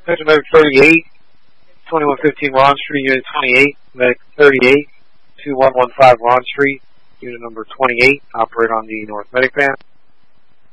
Attention Medic 38, 2115 Ron Street, Unit 28, Medic 38, 2115 Ron Street, Unit number 28, operate on the North Medic van.